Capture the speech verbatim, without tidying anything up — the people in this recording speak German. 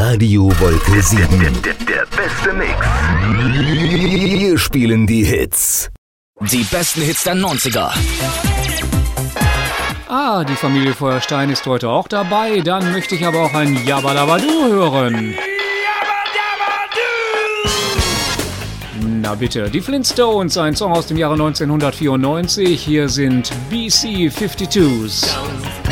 Radio Wolke sieben. Der, der, der beste Mix. Wir spielen die Hits. Die besten Hits der neunziger. Ah, die Familie Feuerstein ist heute auch dabei. Dann möchte ich aber auch ein Jabba-Dabba-Du hören. Na bitte, die Flintstones, ein Song aus dem Jahre neunzehnhundertvierundneunzig. Hier sind B C fünfundfünfzig.